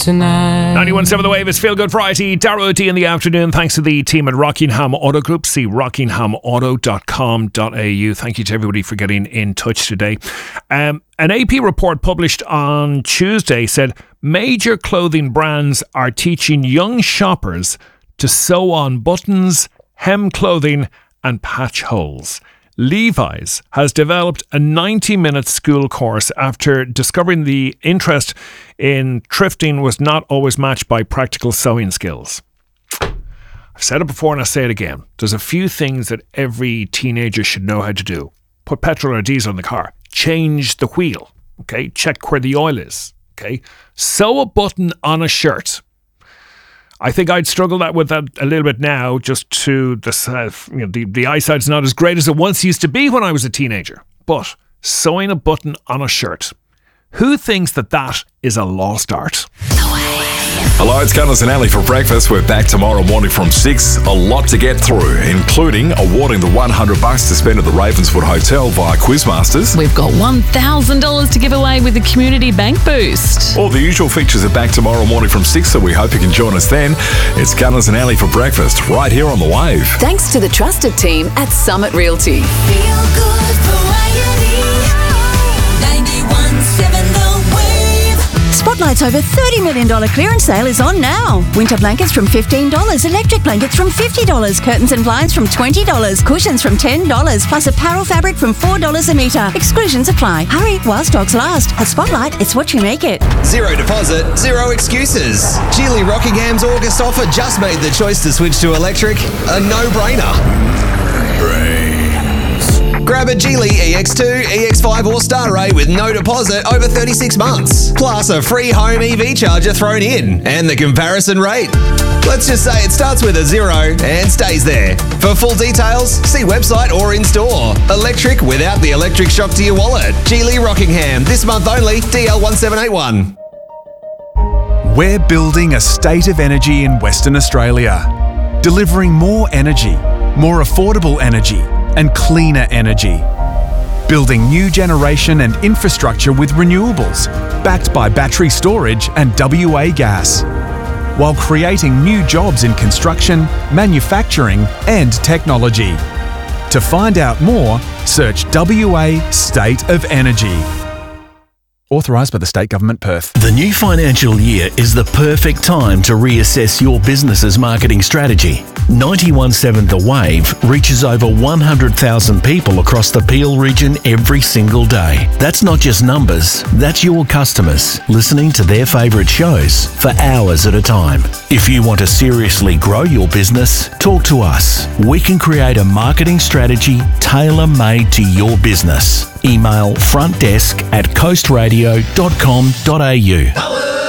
tonight. 91.7 The Wave, it's Feel Good Friday. Darrow D in the afternoon. Thanks to the team at Rockingham Auto Group. See rockinghamauto.com.au. Thank you to everybody for getting in touch today. An AP report published on Tuesday said major clothing brands are teaching young shoppers to sew on buttons, hem clothing and patch holes. Levi's has developed a 90-minute school course after discovering the interest in thrifting was not always matched by practical sewing skills. I've said it before and I'll say it again. There's a few things that every teenager should know how to do. Put petrol or diesel in the car. Change the wheel. Okay, check where the oil is. Okay, sew a button on a shirt. I think I'd struggle with that a little bit now, just to the eyesight's not as great as it once used to be when I was a teenager. But sewing a button on a shirt, who thinks that is a lost art? Hello, it's Gunners and Ali for breakfast. We're back tomorrow morning from 6. A lot to get through, including awarding the $100 to spend at the Ravenswood Hotel via Quizmasters. We've got $1,000 to give away with the Community Bank Boost. All the usual features are back tomorrow morning from 6, so we hope you can join us then. It's Gunners and Ali for breakfast, right here on The Wave. Thanks to the trusted team at Summit Realty. Feel good variety. 91.7 The Wave. Spotlight's over $30 million clearance sale is on now. Winter blankets from $15, electric blankets from $50, curtains and blinds from $20, cushions from $10, plus apparel fabric from $4 a metre. Exclusions apply. Hurry while stocks last. At Spotlight, it's what you make it. Zero deposit, zero excuses. Geely Rockingham's August offer just made the choice to switch to electric a no-brainer. Grab a Geely EX2, EX5 or Starter A with no deposit over 36 months. Plus a free home EV charger thrown in and the comparison rate. Let's just say it starts with a 0 and stays there. For full details, see website or in-store. Electric without the electric shock to your wallet. Geely Rockingham, this month only, DL1781. We're building a state of energy in Western Australia, delivering more energy, more affordable energy, and cleaner energy. Building new generation and infrastructure with renewables, backed by battery storage and WA gas, while creating new jobs in construction, manufacturing, and technology. To find out more, search WA State of Energy. Authorised by the State Government, Perth. The new financial year is the perfect time to reassess your business's marketing strategy. 91.7 The Wave reaches over 100,000 people across the Peel region every single day. That's not just numbers, that's your customers listening to their favourite shows for hours at a time. If you want to seriously grow your business, talk to us. We can create a marketing strategy tailor-made to your business. Email frontdesk@coastradio.com.au.